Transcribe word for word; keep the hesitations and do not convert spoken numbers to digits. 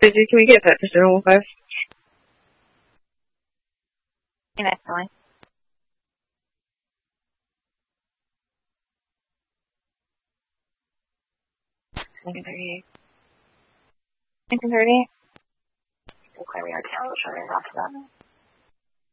Did you, can we get that to General five? Next line. nineteen thirty-eight. nineteen thirty-eight. Okay, we are down. We'll try to rock that.